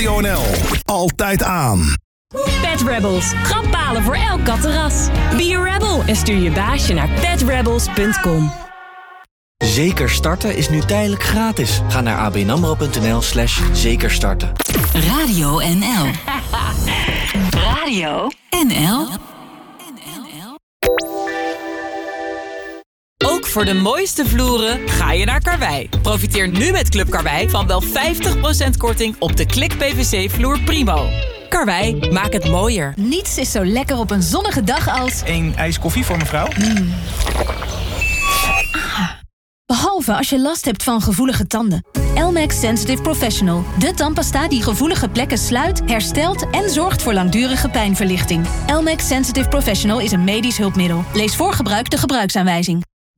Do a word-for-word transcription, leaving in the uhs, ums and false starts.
Radio N L. Altijd aan. Pet Rebels. Grappalen voor elk katterras. Be a rebel en stuur je baasje naar pet rebels punt com. Zeker starten is nu tijdelijk gratis. Ga naar abnamro.nl slash zeker starten. Radio N L. Radio N L. Ook voor de mooiste vloeren ga je naar Karwei. Profiteer nu met Club Karwei van wel vijftig procent korting op de Klik P V C vloer Primo. Karwei, maak het mooier. Niets is zo lekker op een zonnige dag als... Een ijs koffie voor mevrouw? Mm. Ah. Behalve als je last hebt van gevoelige tanden. Elmex Sensitive Professional. De tandpasta die gevoelige plekken sluit, herstelt en zorgt voor langdurige pijnverlichting. Elmex Sensitive Professional is een medisch hulpmiddel. Lees voor gebruik de gebruiksaanwijzing.